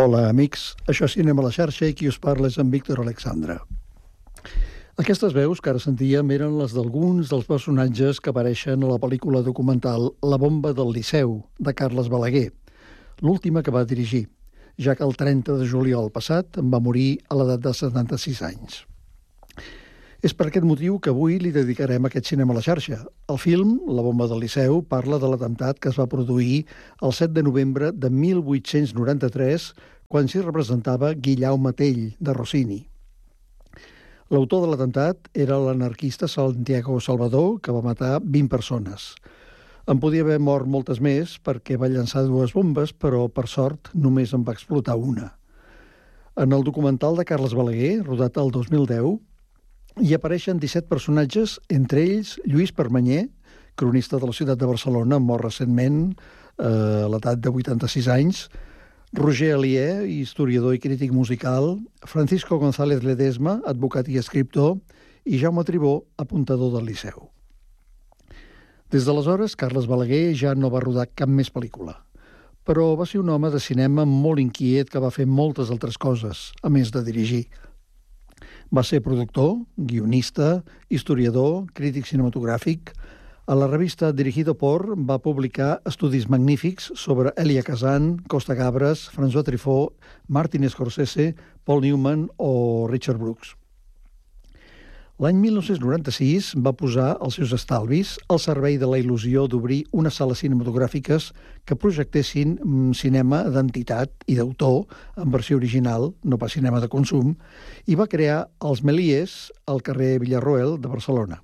Hola, amics. Això és Cinema a la xarxa i qui us parla és en Víctor Alexandre. Aquestes veus que ara sentíem eren les d'alguns dels personatges que apareixen a la pel·lícula documental La bomba del Liceu, de Carles Balaguer, l'última que va dirigir, ja que el 30 de juliol passat en va morir a l'edat de 76 anys. És per aquest motiu que avui li dedicarem aquest Cinema a la xarxa. El film, La bomba del Liceu, parla de l'atemptat que es va produir el 7 de novembre de 1893, quan s'hi representava Guillaume Tell, de Rossini. L'autor de l'atemptat era l'anarquista Santiago Salvador, que va matar 20 persones. En podia haver mort moltes més perquè va llançar 2 bombes, però, per sort, només en va explotar una. En el documental de Carles Balaguer, rodat el 2010, hi apareixen 17 personatges, entre ells Lluís Permanyer, cronista de la ciutat de Barcelona, mort recentment a l'edat de 86 anys, Roger Alier, historiador i crític musical, Francisco González Ledesma, advocat i escriptor, i Jaume Tribó, apuntador del Liceu. Des d'aleshores, Carles Balaguer ja no va rodar cap més pel·lícula, però va ser un home de cinema molt inquiet que va fer moltes altres coses, a més de dirigir. Va ser productor, guionista, historiador, crític cinematogràfic. A la revista Dirigido por va publicar estudis magnífics sobre Elia Kazan, Costa Gabras, François Truffaut, Martin Scorsese, Paul Newman o Richard Brooks. L'any 1996 va posar els seus estalvis al servei de la il·lusió d'obrir unes sales cinematogràfiques que projectessin cinema d'entitat i d'autor en versió original, no pas cinema de consum, i va crear els Meliers al carrer Villarroel de Barcelona.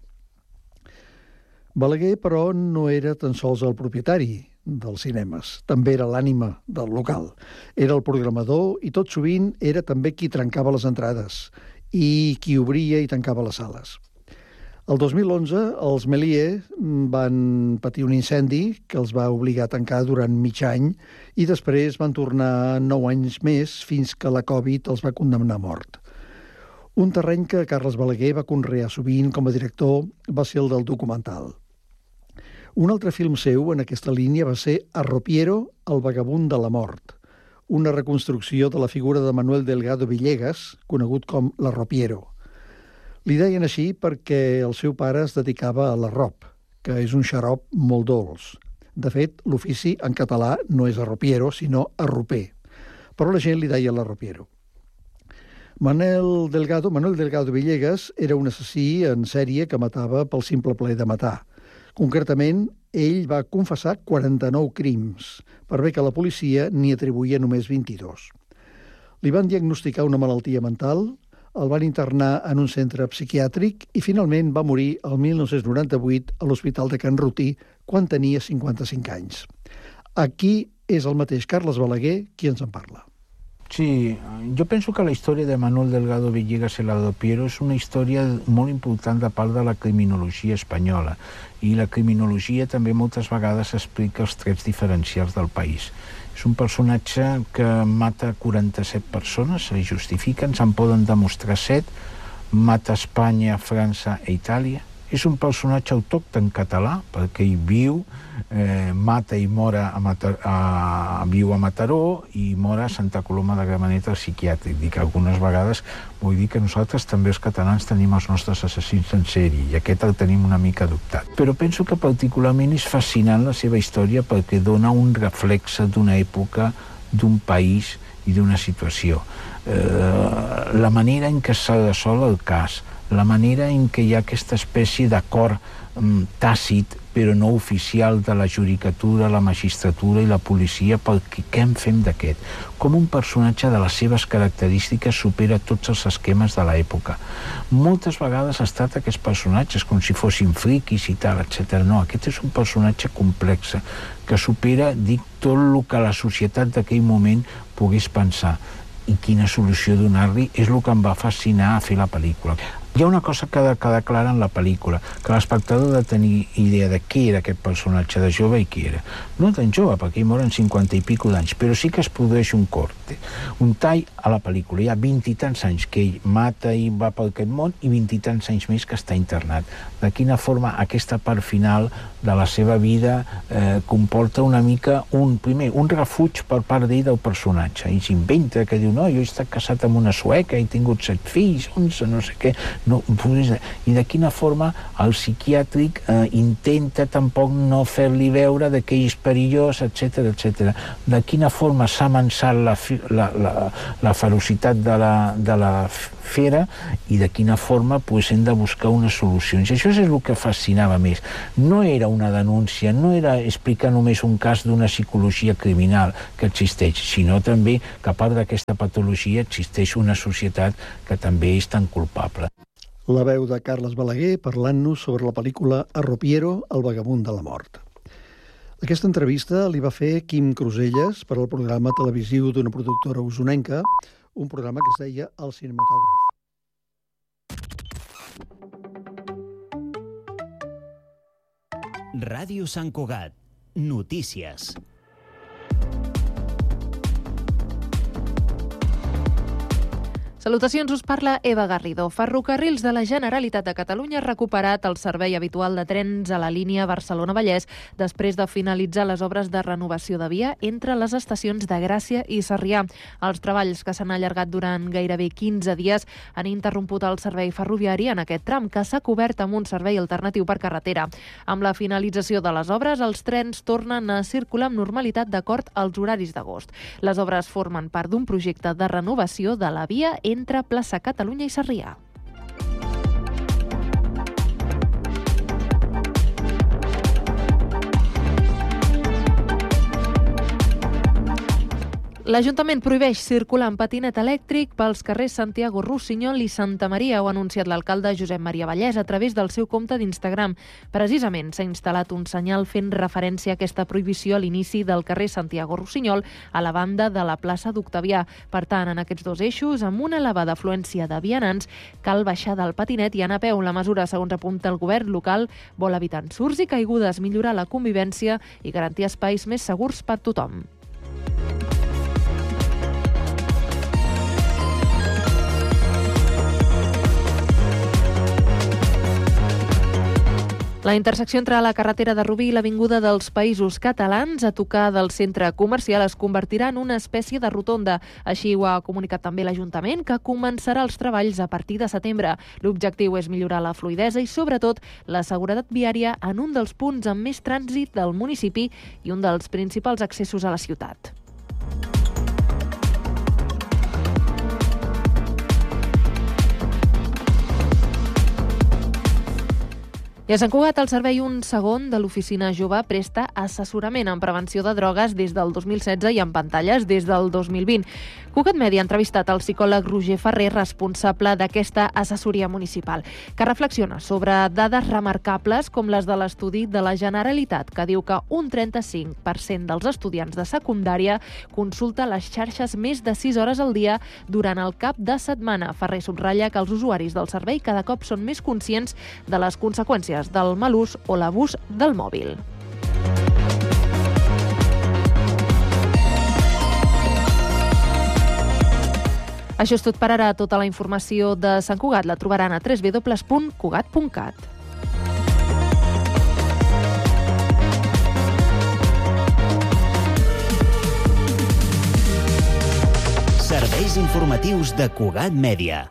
Balaguer, però, no era tan sols el propietari dels cinemes, també era l'ànima del local. Era el programador i tot sovint era també qui trencava les entrades i qui obria i tancava les sales. El 2011, els Méliès van patir un incendi que els va obligar a tancar durant mig any i després van tornar 9 anys més fins que la Covid els va condemnar a mort. Un terreny que Carles Balaguer va conrear sovint com a director va ser el del documental. Un altre film seu en aquesta línia va ser Arropiero, el vagabund de la mort, una reconstrucció de la figura de Manuel Delgado Villegas, conegut com l'Arropiero. Li deien així perquè el seu pare es dedicava a l'arrop, que és un xarop molt dolç. De fet, l'ofici en català no és arropiero, sinó arroper, però la gent li deia l'arropiero. Manuel Delgado Villegas era un assassí en sèrie que matava pel simple plaer de matar. Concretament, ell va confessar 49 crims, per bé que la policia n'hi atribuïa només 22. Li van diagnosticar una malaltia mental, el van internar en un centre psiquiàtric i finalment va morir el 1998 a l'Hospital de Can Rutí quan tenia 55 anys. Aquí és el mateix Carles Balaguer qui ens en parla. Sí, jo penso que la història de Manuel Delgado Villegas i l'Arropiero és una història molt important de part de la criminologia espanyola, i la criminologia també moltes vegades explica els trets diferencials del país. És un personatge que mata 47 persones, se li justifiquen, se'n poden demostrar 7, mata Espanya, França i Itàlia. És un personatge autòcton català, perquè ell viu, mata i mor viu a Mataró i mor a Santa Coloma de Gramenet al psiquiàtric. Dic algunes vegades, vull dir que nosaltres també els catalans tenim els nostres assassins en sèrie i aquest el tenim una mica adoptat. Però penso que particularment és fascinant la seva història perquè dona un reflex d'una època, d'un país i d'una situació. La manera en què s'ha resol el cas, la manera en què hi ha aquesta espècie d'acord tàcit però no oficial de la judicatura, la magistratura i la policia pel què en fem d'aquest. Com un personatge de les seves característiques supera tots els esquemes de l'època. Moltes vegades es tracta aquests personatges com si fossin friquis i tal, etc. No, aquest és un personatge complex que supera, dic, tot el que la societat d'aquell moment pogués pensar. I quina solució donar-li és el que em va fascinar a fer la pel·lícula. Hi ha una cosa que ha de quedar clara en la pel·lícula, que l'espectador ha de tenir idea de què era aquest personatge de jove i qui era. No tan jove, perquè ell mor en 50 i pico d'anys, però sí que es produeix un corte, un tall a la pel·lícula. Hi ha 20 i tants anys que ell mata i va per aquest món i 20 i tants anys més que està internat. De quina forma aquesta part final de la seva vida comporta una mica un refuig per part d'ell del personatge. Ell s'inventa que diu, no, jo he estat casat amb una sueca, he tingut 7 fills, 11, no sé què. No, i de quina forma el psiquiàtric intenta tampoc no fer-li veure que ell és perillós, etc etc. De quina forma s'ha amansat la ferocitat de la fera i de quina forma hem de buscar unes solucions. I això és el que fascinava més. No era una denúncia, no era explicar només un cas d'una psicologia criminal que existeix, sinó també que a part d'aquesta patologia existeix una societat que també és tan culpable. La veu de Carles Balaguer parlant-nos sobre la pel·lícula Arropiero, el vagabund de la mort. Aquesta entrevista li va fer Quim Cruselles per al programa televisiu d'una productora usonenca, un programa que es deia El Cinematògraf. Ràdio Sant Cugat. Notícies. Salutacions, us parla Eva Garrido. Ferrocarrils de la Generalitat de Catalunya ha recuperat el servei habitual de trens a la línia Barcelona-Vallès després de finalitzar les obres de renovació de via entre les estacions de Gràcia i Sarrià. Els treballs, que s'han allargat durant gairebé 15 dies, han interromput el servei ferroviari en aquest tram, que s'ha cobert amb un servei alternatiu per carretera. Amb la finalització de les obres, els trens tornen a circular amb normalitat d'acord als horaris d'agost. Les obres formen part d'un projecte de renovació de la via entre Plaça Catalunya i Sarrià. L'Ajuntament prohibeix circular en patinet elèctric pels carrers Santiago Rossinyol i Santa Maria, ho ha anunciat l'alcalde Josep Maria Vallès a través del seu compte d'Instagram. Precisament s'ha instal·lat un senyal fent referència a aquesta prohibició a l'inici del carrer Santiago Rossinyol, a la banda de la plaça d'Octavià. Per tant, en aquests dos eixos, amb una elevada afluència de vianants, cal baixar del patinet i anar a peu. La mesura, segons apunta el govern local, vol evitar ensurts i caigudes, millorar la convivència i garantir espais més segurs per tothom. La intersecció entre la carretera de Rubí i l'Avinguda dels Països Catalans, a tocar del centre comercial, es convertirà en una espècie de rotonda. Així ho ha comunicat també l'Ajuntament, que començarà els treballs a partir de setembre. L'objectiu és millorar la fluïdesa i, sobretot, la seguretat viària en un dels punts amb més trànsit del municipi i un dels principals accessos a la ciutat. I a Sant Cugat, el servei Un Segon de l'Oficina Jove presta assessorament en prevenció de drogues des del 2016 i en pantalles des del 2020. Cugat Media ha entrevistat el psicòleg Roger Ferrer, responsable d'aquesta assessoria municipal, que reflexiona sobre dades remarcables com les de l'estudi de la Generalitat, que diu que un 35% dels estudiants de secundària consulta les xarxes més de 6 hores al dia durant el cap de setmana. Ferrer subratlla que els usuaris del servei cada cop són més conscients de les conseqüències del mal ús o l'abús del mòbil. Això és tot per ara. Tota la informació de Sant Cugat la trobaran a www.cugat.cat. Serveis informatius de Cugat Mèdia.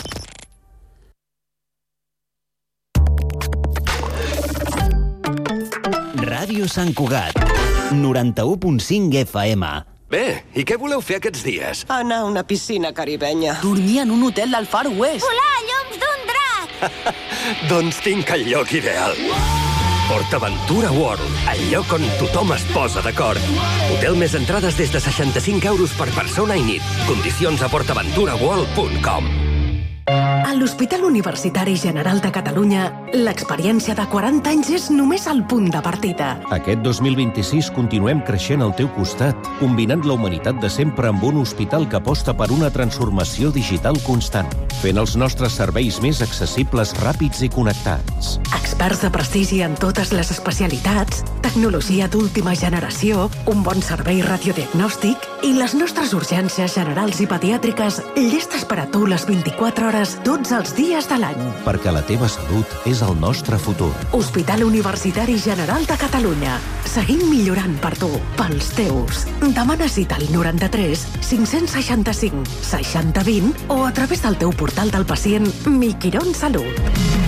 Ràdio Sant Cugat, 91.5 FM. Bé, i què voleu fer aquests dies? Anar a una piscina caribenya. Dormir en un hotel del Far West. Volar llums d'un drac. Doncs tinc el lloc ideal. PortAventura World, el lloc on tothom es posa d'acord. Hotel més entrades des de 65 € per persona i nit. Condicions a portaventuraworld.com. A l'Hospital Universitari General de Catalunya, l'experiència de 40 anys és només el punt de partida. Aquest 2026 continuem creixent al teu costat, combinant la humanitat de sempre amb un hospital que aposta per una transformació digital constant, fent els nostres serveis més accessibles, ràpids i connectats. Experts de prestigi en totes les especialitats, tecnologia d'última generació, un bon servei radiodiagnòstic i les nostres urgències generals i pediàtriques llestes per a tu les 24 hores tots els dies de l'any. Perquè la teva salut és el nostre futur. Hospital Universitari General de Catalunya. Seguim millorant per tu, pels teus. Demana cita al 93 565 6020 o a través del teu portal del pacient Miquirón Salut.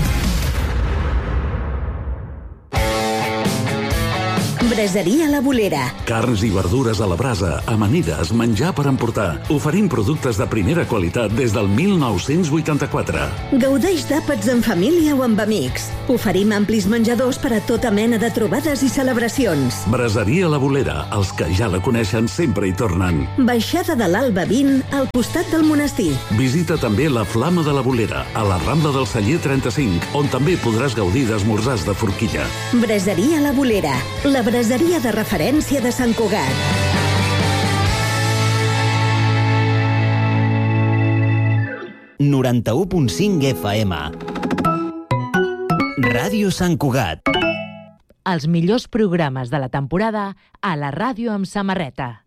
Braseria La Bolera. Carns i verdures a la brasa, amanides, menjar per emportar. Oferim productes de primera qualitat des del 1984. Gaudeix d'àpats en família o amb amics. Oferim amplis menjadors per a tota mena de trobades i celebracions. Braseria La Bolera. Els que ja la coneixen sempre hi tornen. Baixada de l'Alba 20, al costat del monestir. Visita també la Flama de la Bolera, a la Rambla del Celler 35, on també podràs gaudir d'esmorzars de forquilla. Braseria La Bolera. La braseria de referència de Sant Cugat. FM. Ràdio Sant Cugat. Els millors programes de la temporada a la ràdio amb samarreta.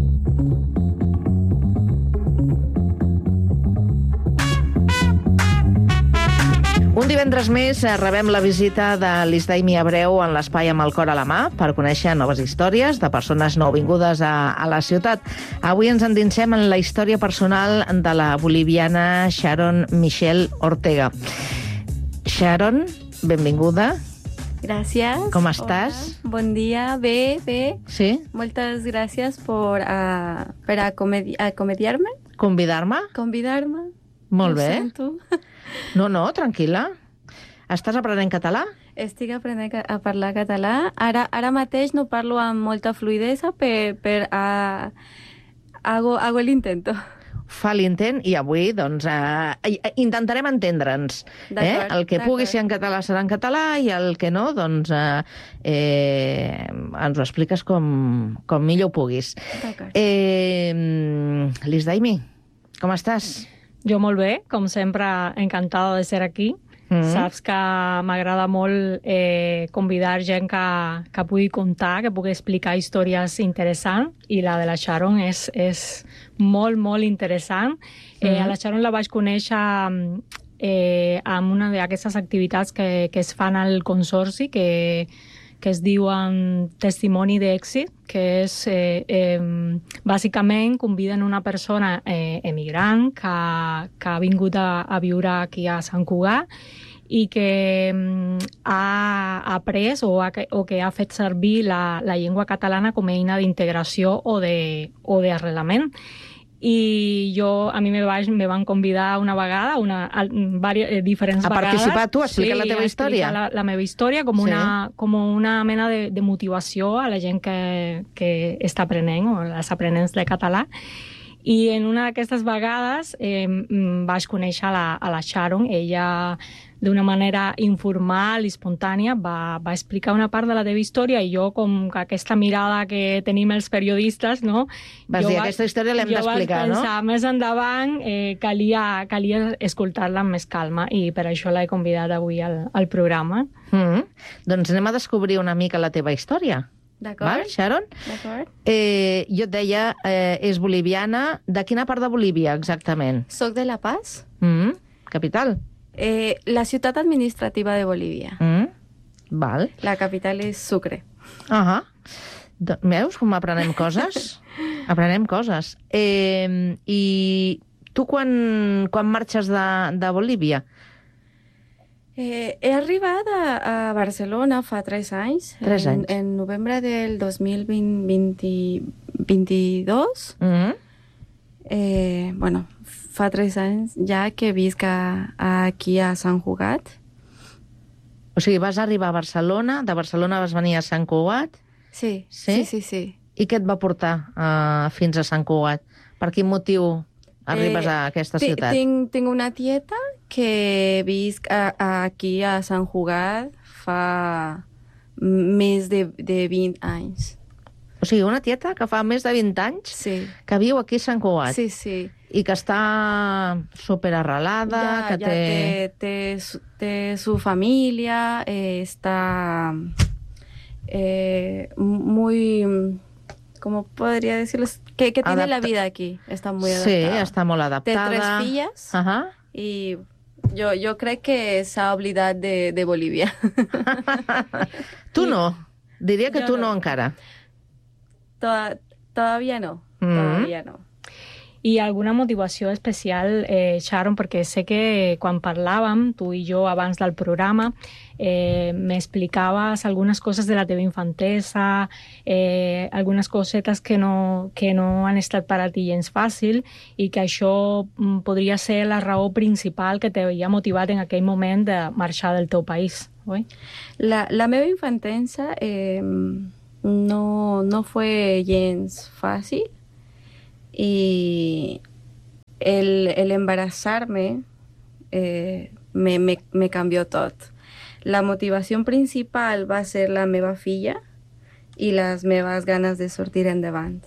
Un divendres més rebem la visita de l'Isdaimi Abreu en l'espai Amb el cor a la mà per conèixer noves històries de persones nouvingudes a la ciutat. Avui ens endinsem en la història personal de la boliviana Sharon Michelle Ortega. Sharon, benvinguda. Gràcies. Com estàs? Hola. Bon dia, bé. Sí? Moltes gràcies per acomediar-me. Convidar-me? Convidar-me. Molt bé. Sento. No, tranquil·la. Estàs aprenent català? Estic aprenent a parlar català. Ara mateix no parlo amb molta fluidesa, hago l'intento. Fa l'intent i avui, doncs, intentarem entendre'ns. El que pugui ser en català serà en català i el que no, doncs, ens ho expliques com millor ho puguis. L'Isdaimi, com estàs? Jo molt bé, com sempre, encantada de ser aquí. Saps que m'agrada molt convidar gent que pugui contar, que pugui explicar històries interessants, i la de la Sharon és molt, molt interessant. A la Sharon la vaig conèixer amb una d'aquestes activitats que es fan al Consorci, que es diuen Testimoni d'èxit, que és, bàsicament, conviden una persona emigrant que ha vingut a viure aquí a Sant Cugat i que ha après o que ha fet servir la llengua catalana com a eina d'integració o d'arrelament. I a mi me van convidar una vegada, diferents vegades. A participar tu, a explicar la teva història? Sí, a explicar la meva història com una mena de motivació a la gent que està aprenent, o les aprenents de català. I en una d'aquestes vegades vaig conèixer a la Sharon. Ella, d'una manera informal i espontània, va explicar una part de la teva història, i jo, com que aquesta mirada que tenim els periodistes, no? Vas dir, aquesta història l'hem d'explicar, no? Jo vaig pensar, més endavant, calia escoltar-la amb més calma, i per això l'he convidat avui al programa. Doncs anem a descobrir una mica la teva història. D'acord. Sharon? D'acord. Jo et deia, és boliviana. De quina part de Bolívia, exactament? Soc de La Paz. Capital? La ciutat administrativa de Bolívia. Val. La capital és Sucre. Veus com aprenem coses? Aprenem coses. I tu quan marxes de Bolívia? He arribat a Barcelona fa 3 anys. 3 anys. En novembre del 2022. Bueno, fa 3 anys ja que visc aquí a Sant Cugat. O sigui, vas arribar a Barcelona, de Barcelona vas venir a Sant Cugat? Sí. I què et va portar fins a Sant Cugat? Per quin motiu arribes a aquesta ciutat? Tinc una tieta que visc aquí a Sant Cugat fa més de 20 anys. O sigui, una tieta que fa més de 20 anys que viu aquí a Sant Cugat. Sí, sí. I que està superarrelada, té su familia, está muy... ¿Cómo podría decirles? Que tiene la vida aquí. Está muy adaptada. Sí, està molt adaptada. Té 3 filles y yo creo que s'ha oblidat de Bolívia. Tu no. Diria que tu no encara. Todavía no. Todavía no. I alguna motivació especial, Sharon, perquè sé que quan parlàvem, tu i jo, abans del programa, m'explicaves algunes coses de la teva infantesa, algunes cosetes que no han estat per a ti gens fàcil i que això podria ser la raó principal que t'havia motivat en aquell moment de marxar del teu país, oi? La meva infantesa no fue gens fàcil. Y el embarazarme me cambió tot. La motivació principal va ser la meva filla y las meves ganas de sortir endavant.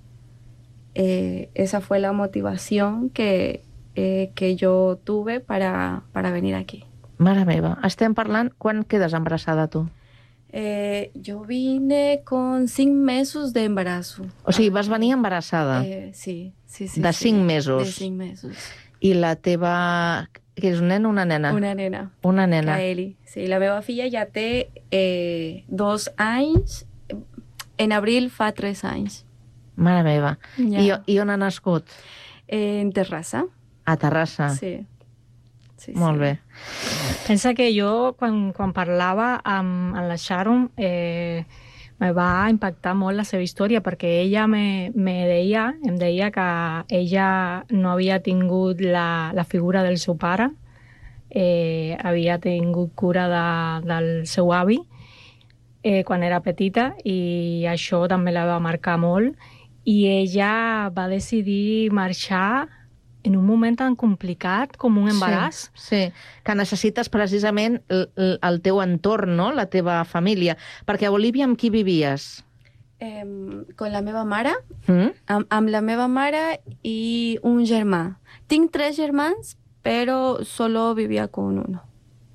Esa fue la motivación que yo tuve para venir aquí. Mare meva, estem parlant... Quan quedes embarassada, tu? Yo vine con 5 mesos de embarazo. O sigui, vas venir embarassada? Sí. De 5 mesos? De 5 mesos. I la teva... Que és un nen o una nena? Una nena. Una nena. Kaeli. Sí, la meva filla ja té 2 anys. En abril fa 3 anys. Mare meva. Ja. I on ha nascut? En Terrassa. A Terrassa? Sí. Molt bé. Pensa que jo, quan parlava amb la Sharon, me va impactar molt la seva història, perquè ella em deia que ella no havia tingut la figura del seu pare, havia tingut cura del seu avi quan era petita, i això també la va marcar molt, i ella va decidir marxar en un moment tan complicat com un embaràs. Sí, que necessites precisament el teu entorn, no? La teva família. Perquè a Bolívia amb qui vivies? Con la meva mare, amb la meva mare i un germà. Tinc 3 germans, però solo vivia con uno.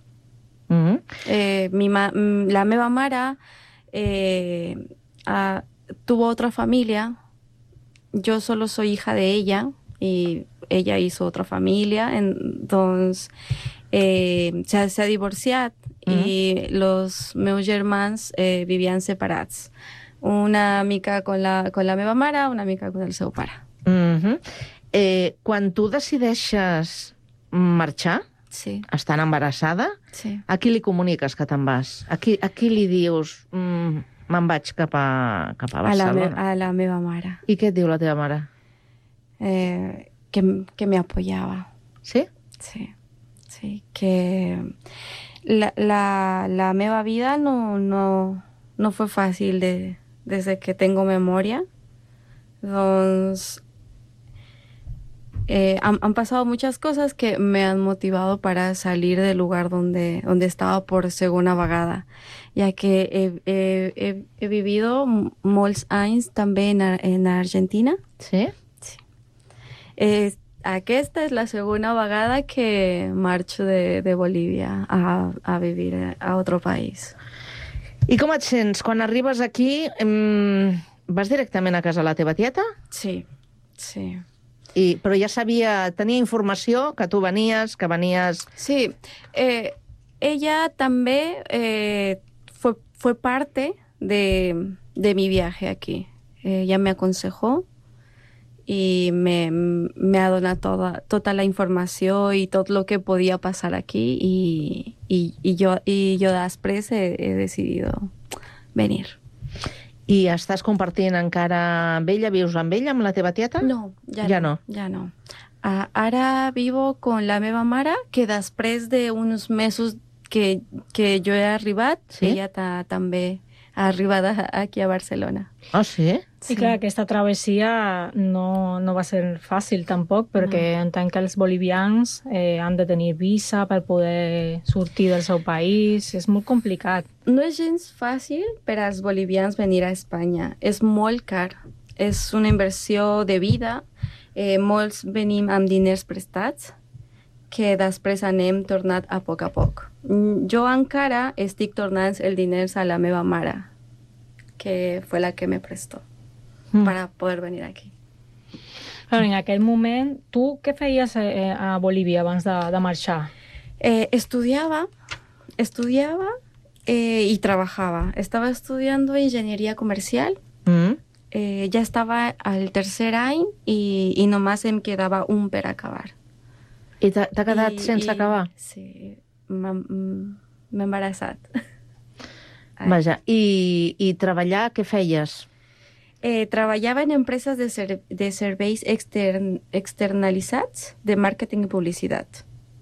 La meva mare tuvo otra familia. Yo solo soy hija de ella y ella hizo otra familia, entonces se ha divorciat i los meus germans vivien separats. Una mica con la meva mare, una mica con el seu pare. Quan tu decideixes marxar, estant embarassada, a qui li comuniques que te'n vas? A qui li dius me'n vaig cap a Barcelona? A la meva mare. I què et diu la teva mare? Que me apoyaba. ¿Sí? Sí, que la meva vida no fue fácil desde que tengo memoria. Entonces, han pasado muchas cosas que me han motivado para salir del lugar donde estaba por segunda vegada, ya que he vivido molts anys també en Argentina. Sí? Aquesta és la segona vegada que marxo de Bolívia a vivir a otro país. I com et sents? Quan arribes aquí, vas directament a casa la teva tieta? Sí. Però ja tenia informació que tu venies, que venies... Sí, ella també fue parte de mi viaje aquí. Ella me aconsejó y me ha donado toda la informació i tot el que podia passar aquí i jo després he decidido venir. I estàs compartint encara amb ella? Vius amb ella, amb la teva tieta? No, ja no. Ara vivo con la meva mare, que després d'uns mesos que jo he arribat, ella també arribada aquí a Barcelona. Ah, sí? Sí. I clar, aquesta travessia no va ser fàcil tampoc, perquè entenc que els bolivians han de tenir visa per poder sortir del seu país. És molt complicat. No és gens fàcil per als bolivians venir a Espanya. És molt car. És una inversió de vida. Molts venim amb diners prestats que després anem tornat a poc. Jo encara estic tornant els diners a la meva mare, que fue la que me prestó para poder venir aquí. Però en aquell moment, tu què feies a Bolívia abans de marxar? Estudiaba y trabajaba. Estaba estudiando ingeniería comercial. Ya estaba al tercer any i només em quedava un per acabar. I t'ha quedat sense acabar? Sí, m'he embarassat. Vaja, i treballar, què feies? Treballava en empreses de serveis externalitzats de màrqueting i publicitat.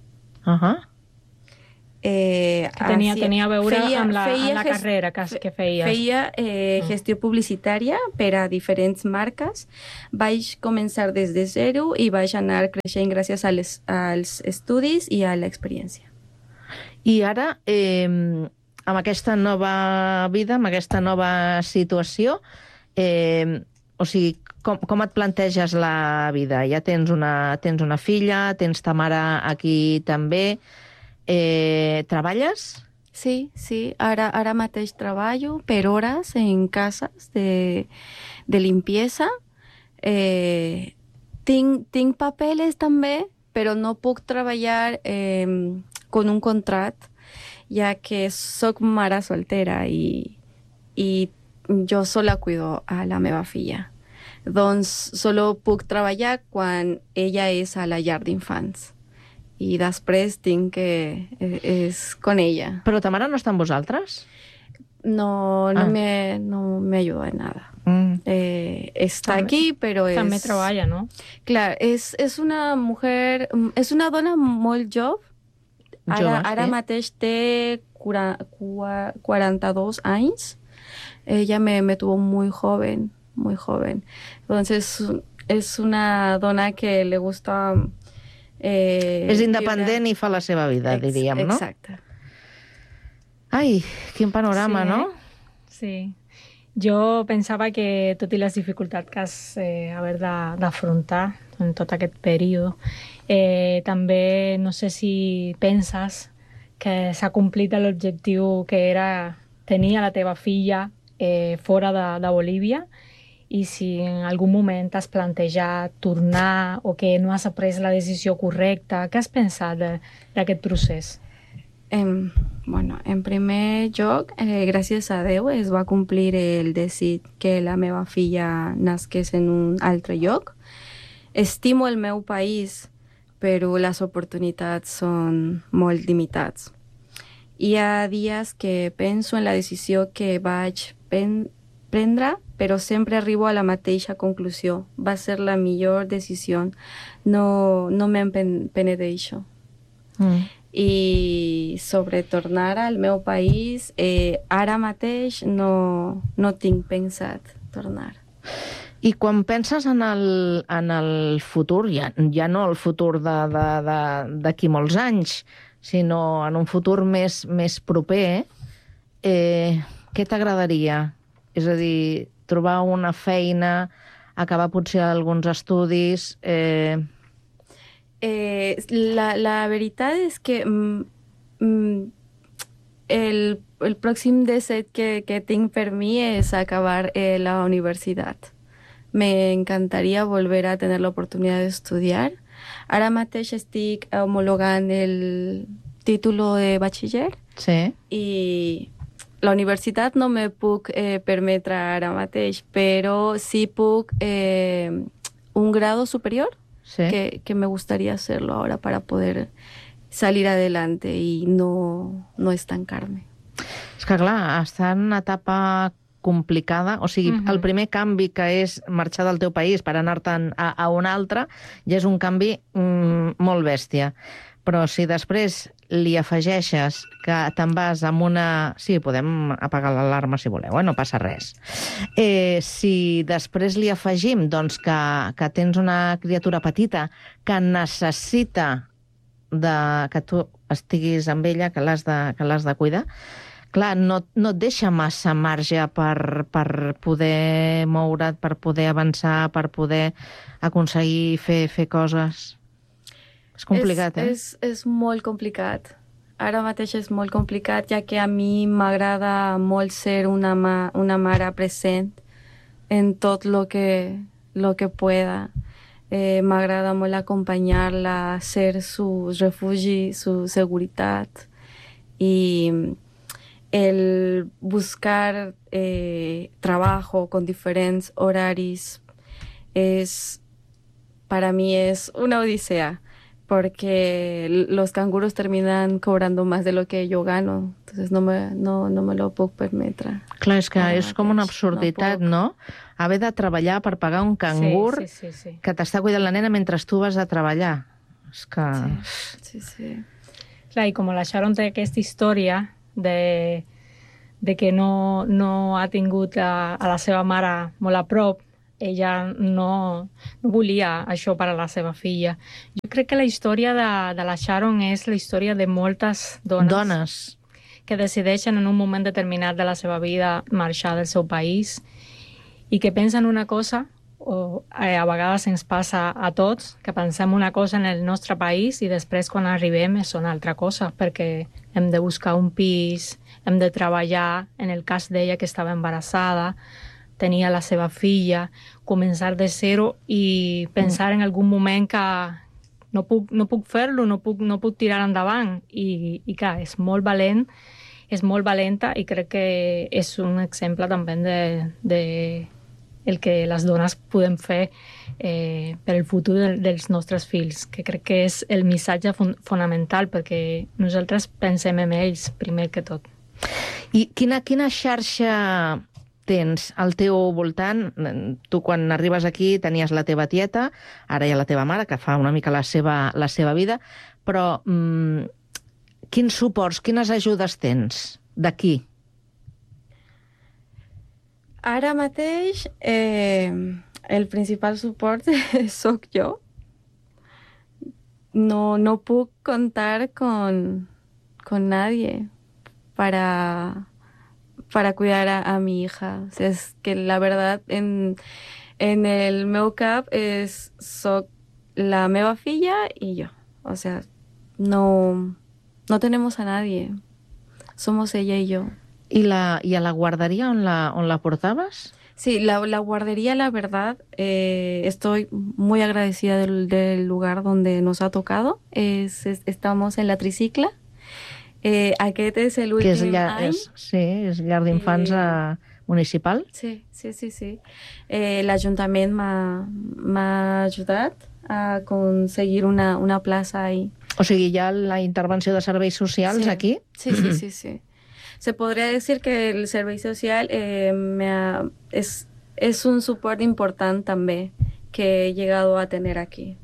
Tenia a veure amb la carrera que feies. Feia gestió publicitària per a diferents marques. Vaig començar des de zero i vaig anar creixent gràcies als estudis i a l'experiència. I ara, amb aquesta nova vida, amb aquesta nova situació, o sigui, com et planteges la vida? Ja tens una filla, tens ta mare aquí també. Treballes? Sí. Ara mateix treballo per hores en cases de limpieza. Tinc papeles també, però no puc treballar con un contracte, ja que soc mare soltera i jo sola cuido a la meva filla. Doncs solo puc treballar quan ella és a la llar d'infants. I després tinc que... és con ella. Però ta mare no està amb vosaltres? No me ayuda en nada. Està aquí, però és... També treballa, no? Clar, és una mujer... És una dona molt jove. Ara mateix té 42 anys. Ella me tuvo muy joven. Entonces, es una dona que le gusta... és independent i fa la seva vida, diríem, no? Exacte. Ai, quin panorama, sí, no? Sí. Jo pensava que, tot i les dificultats que has haver d'afrontar en tot aquest període, també no sé si penses que s'ha complit l'objectiu que era tenir a la teva filla fora de Bolívia, i si en algun moment has plantejat tornar o que no has pres la decisió correcta. Què has pensat d'aquest procés? Bueno, en primer lloc, gràcies a Déu, es va complir el desig que la meva filla nasqués en un altre lloc. Estimo el meu país, però les oportunitats són molt limitats. Hi ha dies que penso en la decisió que vaig prendre, però sempre arribo a la mateixa conclusió. Va ser la millor decisió. No me'n penedeixo. I sobre tornar al meu país, ara mateix no tinc pensat tornar. I quan penses en el futur, ja no el futur d'aquí molts anys, sinó en un futur més proper, què t'agradaria? És a dir, trobar una feina, acabar potser alguns estudis... La veritat és que el pròxim desig que tinc per mi és acabar la universitat. Me encantaría volver a tener la oportunidad de estudiar. Ara mateix estic homologant el título de batxiller. Sí. I la universitat no me puc permetre ara mateix, però sí puc un grado superior. Sí. Que me gustaría hacerlo ahora para poder salir adelante y no estancarme. És que clar, està en una etapa complicada, o sigui, el primer canvi que és marxar del teu país per anar-te'n a un altre ja és un canvi molt bèstia. Però si després li afegeixes que te'n vas amb una... Sí, podem apagar l'alarma si voleu, no passa res. Si després li afegim doncs, que tens una criatura petita que necessita que tu estiguis amb ella, que l'has de cuidar, clar, no et deixa massa marge per poder moure't, per poder avançar, per poder aconseguir fer coses. És complicat, És molt complicat. Ara mateix és molt complicat, ja que a mi m'agrada molt ser una mare present en tot lo que pueda. M'agrada molt acompanyar-la, ser su refugi, su seguretat. Y el buscar trabajo con diferentes horarios para mí es una odisea, porque los canguros terminan cobrando más de lo que yo gano, entonces no me lo puc permetre. Clar, és que és com una absurditat, no? Haver de treballar per pagar un cangur que t'està cuidant la nena mentre tu vas a treballar. És que... Sí. Clar, i com la Sharon té aquesta història de que no ha tingut a la seva mare molt a prop, ella no volia això per a la seva filla. Jo crec que la història de la Sharon és la història de moltes dones que decideixen en un moment determinat de la seva vida marxar del seu país i que pensen una cosa, o a vegades ens passa a tots, que pensem una cosa en el nostre país i després quan arribem és una altra cosa, perquè hem de buscar un pis, hem de treballar, en el cas d'ella que estava embarassada, tenia la seva filla, començar de zero i pensar en algun moment que no puc fer-lo, no puc tirar endavant. I clar, és molt valenta i crec que és un exemple també de el que les dones podem fer per el futur dels nostres fills, que crec que és el missatge fonamental, perquè nosaltres pensem en ells primer que tot. I quina xarxa tens al teu voltant? Tu quan arribes aquí tenies la teva tieta, ara hi ha la teva mare, que fa una mica la seva vida, però quins suports, quines ajudes tens d'aquí? Ara mateix el principal suport soc jo. No puc contar con nadie para cuidar a mi hija. O sea, es que la verdad en el meu cap soc la meva filla y yo. O sea, no tenemos a nadie. Somos ella y yo. ¿Y a la guardería on la portabas? Sí, la guardería, la verdad, estoy muy agradecida del lugar donde nos ha tocado. Estamos en la Tricicla. Aquest és l'últim any. Sí, és llar d'infants municipal. Sí. L'Ajuntament m'ha ajudat a aconseguir una plaça ahí. O sigui, hi ha la intervenció de serveis socials aquí? Sí. Se podría decir que el servei social es un soporte importante también que he llegado a tener aquí.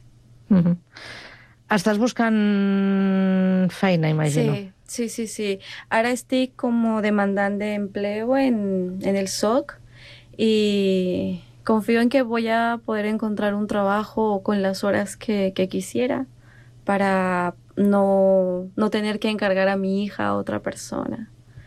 Estàs buscant feina, imagino. Sí. Ahora estoy como demandante de empleo en el SOC y confío en que voy a poder encontrar un trabajo con las horas que quisiera para no tener que encargar a mi hija a otra persona.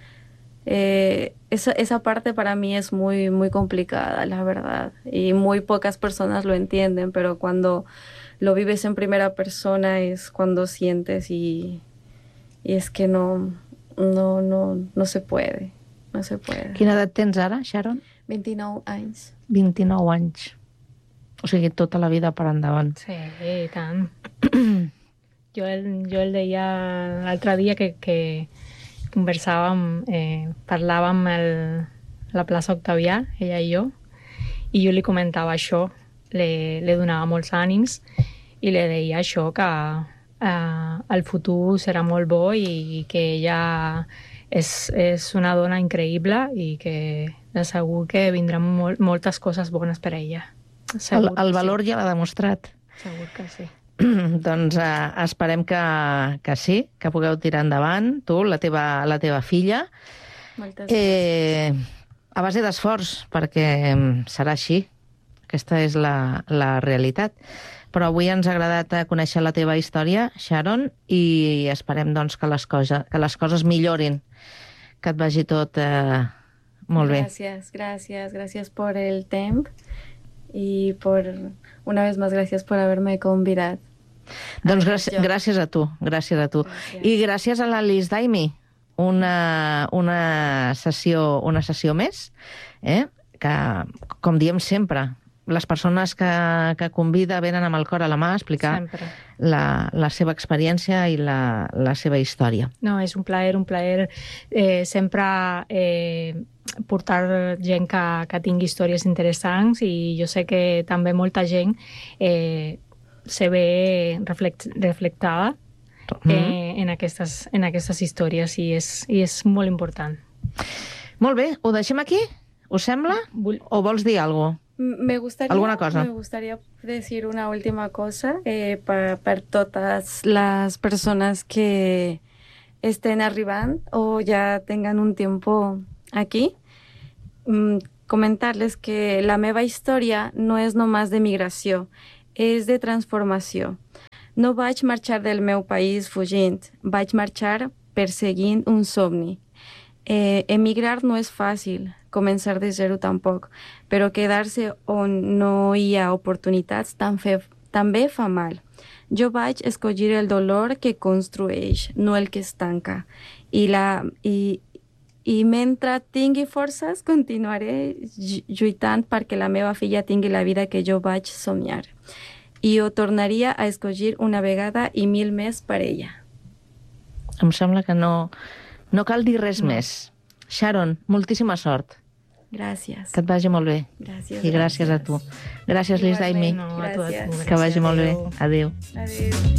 Esa parte para mí es muy, muy complicada, la verdad, y muy pocas personas lo entienden, pero cuando lo vives en primera persona es cuando sientes y es que no se puede. Quina edat tens ara, Sharon? 29 anys. 29 anys. O sigui, tota la vida per endavant. Sí, i tant. Jo el deia l'altre dia que conversàvem, parlàvem a la plaça Octavià, ella i jo li comentava això, li donava molts ànims i li deia això, que el futur serà molt bo i que ella és una dona increïble i que de segur que vindran moltes coses bones per a ella. El valor ja l'ha demostrat. Segur que sí. Doncs esperem que sí, que pugueu tirar endavant, tu, la teva filla. Moltes gràcies. A base d'esforç, perquè serà així. Aquesta és la realitat. Però avui ens ha agradat conèixer la teva història, Sharon, i esperem doncs, que les coses millorin, que et vagi tot molt bé. Gracias por el tiempo y una vez más gracias por haberme convidat. Doncs gràcies a tu. I gràcies a la Liz Daimi, una sessió més, que, com diem sempre, les persones que convida venen amb el cor a la mà a explicar la seva experiència i la seva història. No, és un plaer sempre portar gent que tingui històries interessants, i jo sé que també molta gent se ve reflectada en aquestes històries, i és molt important. Molt bé, ho deixem aquí? Us sembla? O vols dir alguna cosa? Me gustaría decir una última cosa para todas las personas que estén arribando o ya tengan un tiempo aquí. Comentar-les que la meva història no és només de migració, és de transformació. No vaig marxar del meu país fugint, vaig marxar perseguint un somni. Emigrar no és fàcil, començar de zero tampoc, però quedar-se on no hi ha oportunitats també fa mal. Jo vaig escollir el dolor que construeix, no el que es tanca. I mentre tingui forces, continuaré lluitant perquè la meva filla tingui la vida que jo vaig somiar. I ho tornaria a escollir una vegada i 1000 més per ella. Em sembla que no cal dir res més. Sharon, moltíssima sort. Gràcies. Que et vagi molt bé. Gràcies. I gràcies a tu. Gràcies, Liz Daimi. Gràcies. Que vagi molt bé. Adéu. Adéu.